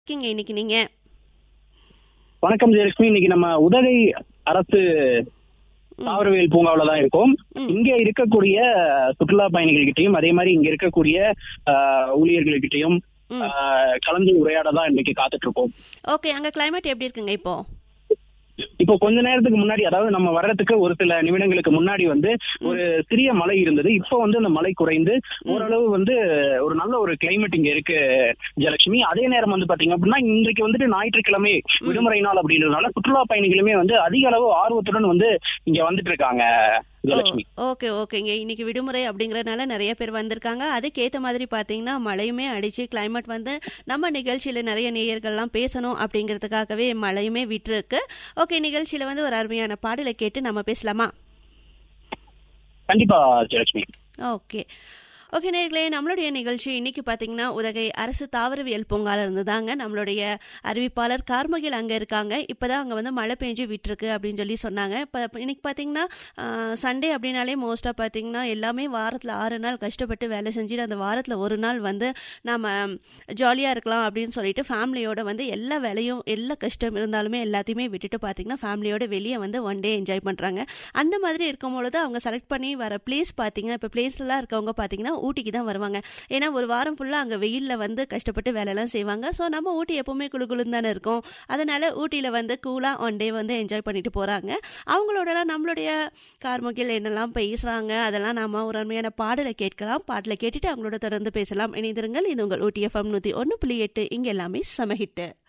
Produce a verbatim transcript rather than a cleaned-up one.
இருக்கீங்க இன்னைக்கு நீங்க? வணக்கம் ஜெயலட்சுமி. இன்னைக்கு நம்ம உதகை அரசு தாவரவியல் பூங்காவில தான் இருக்கோம். இங்க இருக்கக்கூடிய சுற்றுலா பயணிகள்கிட்டையும் அதே மாதிரி இங்க இருக்கக்கூடிய ஊழியர்கள்கிட்டையும் கலந்து உரையாட தான் இன்னைக்கு காத்துட்டு இருக்கோம். ஓகே, அங்க கிளைமேட் எப்படி இருக்குங்க இப்போ? இப்போ கொஞ்ச நேரத்துக்கு முன்னாடி, அதாவது நம்ம வர்றதுக்கு ஒரு சில நிமிடங்களுக்கு முன்னாடி வந்து ஒரு சிறிய மழை இருந்தது. இப்போ வந்து அந்த மழை குறைந்து ஓரளவு வந்து ஒரு நல்ல ஒரு கிளைமேட் இங்க இருக்கு ஜெயலட்சுமி. அதே நேரம் வந்து பாத்தீங்க அப்படின்னா இன்றைக்கு வந்துட்டு ஞாயிற்றுக்கிழமை விடுமுறை நாள் அப்படின்றதுனால சுற்றுலா பயணிகளுமே வந்து அதிக அளவு ஆர்வத்துடன் வந்து இங்க வந்துட்டு இருக்காங்க. ஓகே ஓகேங்க, இன்னைக்கு விடுமுறை அப்படிங்கறதுனால நிறைய பேர் வந்திருக்காங்க. அதுக்கேற்ற மாதிரி பாத்தீங்கன்னா மழையுமே அடிச்சு கிளைமேட் வந்து நம்ம நிகழ்ச்சியில நிறைய நேயர்கள்லாம் பேசணும் அப்படிங்கிறதுக்காகவே மழையுமே விட்டுருக்கு. ஓகே, நிகழ்ச்சியில வந்து ஒரு அருமையான பாடலை கேட்டு நம்ம பேசலாமா? கண்டிப்பா ஜெயலட்சுமி. ஓகே ஓகே நேயர்களே, நம்மளுடைய நிகழ்ச்சி இன்னைக்கு பார்த்தீங்கன்னா உதகை அரசு தாவரவியல் பூங்கால இருந்து தாங்க. நம்மளுடைய அறிவிப்பாளர் கார்மகில் அங்கே இருக்காங்க. இப்போ தான் அங்கே வந்து மழை பெஞ்சு விட்டுருக்கு அப்படின்னு சொல்லி சொன்னாங்க. இப்போ இன்னைக்கு பார்த்தீங்கன்னா சண்டே அப்படின்னாலே மோஸ்ட்டாக பார்த்தீங்கன்னா எல்லாமே வாரத்தில் ஆறு நாள் கஷ்டப்பட்டு வேலை செஞ்சுட்டு அந்த வாரத்தில் ஒரு நாள் வந்து நம்ம ஜாலியாக இருக்கலாம் அப்படின்னு சொல்லிட்டு ஃபேமிலியோட வந்து எல்லா வேலையும் எல்லா கஷ்டம் இருந்தாலுமே எல்லாத்தையுமே விட்டுட்டு பார்த்தீங்கன்னா ஃபேமிலியோட வெளியே வந்து ஒன் டே என்ஜாய் பண்ணுறாங்க. அந்த மாதிரி இருக்கும்பொழுது அவங்க செலக்ட் பண்ணி வர பிளேஸ் பார்த்தீங்கன்னா இப்போ பிளேஸ்லாம் இருக்கவங்க பார்த்தீங்கன்னா ஊட்டிக்கு தான் வருவாங்க. ஏன்னா ஒரு வாரம் ஃபுல்லாக அங்கே வெயிலில் வந்து கஷ்டப்பட்டு வேலையெல்லாம் செய்வாங்க. ஸோ நம்ம ஊட்டி எப்போவுமே குளு குளுன்னு தானே இருக்கும். அதனால் ஊட்டியில் வந்து கூலாக ஒன் டே வந்து என்ஜாய் பண்ணிட்டு போகிறாங்க. அவங்களோடலாம் நம்மளுடைய கார்முகில் என்னெல்லாம் பேசுகிறாங்க அதெல்லாம் நம்ம ஒரு அருமையான பாடலை கேட்கலாம். பாடலை கேட்டுட்டு அவங்களோட தொடர்ந்து பேசலாம். இணைந்திருங்கள். இது உங்கள் ஊட்டி எஃப்எம் நூற்றி ஒன்று புள்ளி எட்டு. இங்கே எல்லாமே சமஹிட்டு.